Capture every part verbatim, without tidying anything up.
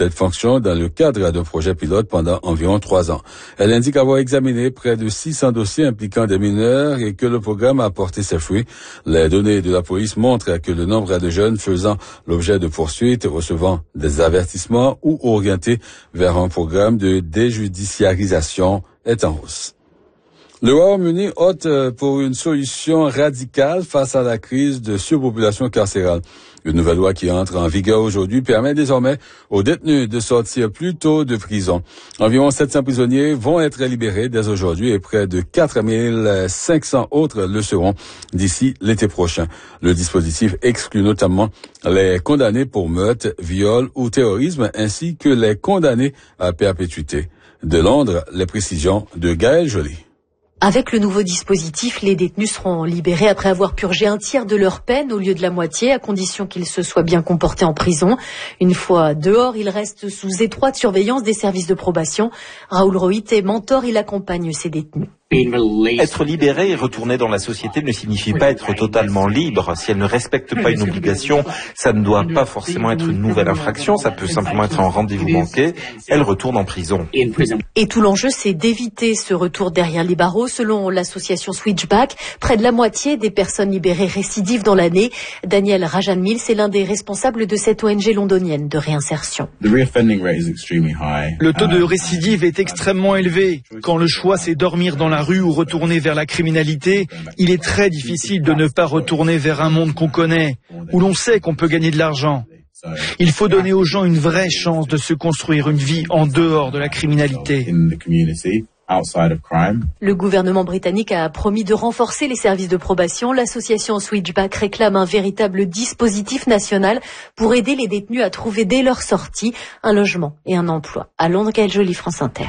cette fonction dans le cadre d'un projet pilote pendant environ trois ans. Elle indique avoir examiné près de six cents dossiers impliquant des mineurs et que le programme a porté ses fruits. Les données de la police montrent que le nombre de jeunes faisant l'objet de poursuites, recevant des avertissements ou orientés vers un programme de déjudiciarisation est en hausse. Le Royaume-Uni opte pour une solution radicale face à la crise de surpopulation carcérale. Une nouvelle loi qui entre en vigueur aujourd'hui permet désormais aux détenus de sortir plus tôt de prison. Environ sept cents prisonniers vont être libérés dès aujourd'hui et près de quatre mille cinq cents autres le seront d'ici l'été prochain. Le dispositif exclut notamment les condamnés pour meurtre, viol ou terrorisme ainsi que les condamnés à perpétuité. De Londres, les précisions de Gaël Joly. Avec le nouveau dispositif, les détenus seront libérés après avoir purgé un tiers de leur peine au lieu de la moitié, à condition qu'ils se soient bien comportés en prison. Une fois dehors, ils restent sous étroite surveillance des services de probation. Raoul Rohit est mentor, il accompagne ces détenus. Être libéré et retourner dans la société ne signifie pas être totalement libre. Si elle ne respecte pas une obligation, ça ne doit pas forcément être une nouvelle infraction, ça peut simplement être un rendez-vous manqué. Elle retourne en prison. Et tout l'enjeu, c'est d'éviter ce retour derrière les barreaux. Selon l'association Switchback, près de la moitié des personnes libérées récidivent dans l'année. Daniel Rajan-Mills est l'un des responsables de cette O N G londonienne de réinsertion. Le taux de récidive est extrêmement élevé. Quand le choix, c'est dormir dans la rue ou retourner vers la criminalité, il est très difficile de ne pas retourner vers un monde qu'on connaît, où l'on sait qu'on peut gagner de l'argent. Il faut donner aux gens une vraie chance de se construire une vie en dehors de la criminalité. Le gouvernement britannique a promis de renforcer les services de probation. L'association Switchback réclame un véritable dispositif national pour aider les détenus à trouver dès leur sortie un logement et un emploi. À Londres, Gaël Joly, France Inter.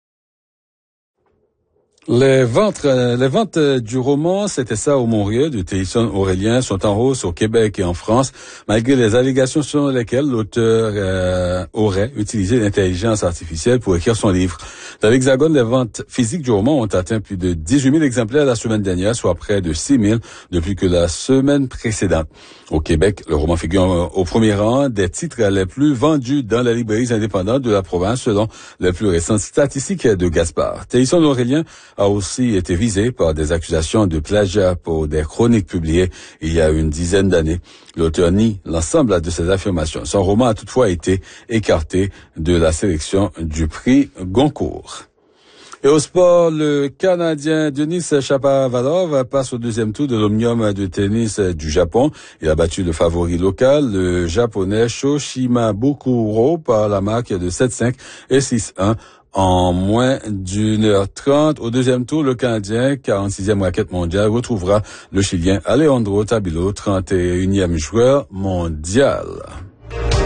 Les ventes, les ventes du roman C'était ça au Montréal de Théison Aurélien sont en hausse au Québec et en France, malgré les allégations selon lesquelles l'auteur euh, aurait utilisé l'intelligence artificielle pour écrire son livre. Dans l'Hexagone, les ventes physiques du roman ont atteint plus de dix-huit mille exemplaires la semaine dernière, soit près de six mille de plus que la semaine précédente. Au Québec, le roman figure au premier rang des titres les plus vendus dans les librairies indépendantes de la province, selon les plus récentes statistiques de Gaspard. Théison Aurélien a aussi été visé par des accusations de plagiat pour des chroniques publiées il y a une dizaine d'années. L'auteur nie l'ensemble de ces affirmations. Son roman a toutefois été écarté de la sélection du prix Goncourt. Et au sport, le Canadien Denis Shapovalov passe au deuxième tour de l'Omnium de tennis du Japon. Il a battu le favori local, le japonais Shoshima Bokuro, par la marque de sept cinq et six un. En moins d'une heure trente, au deuxième tour, le Canadien, quarante-sixième raquette mondiale, retrouvera le Chilien Alejandro Tabilo, trente et unième joueur mondial.